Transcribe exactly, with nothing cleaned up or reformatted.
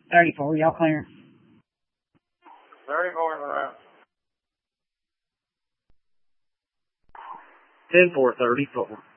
thirty-four, y'all clear? thirty-four in the round. ten four thirty-four.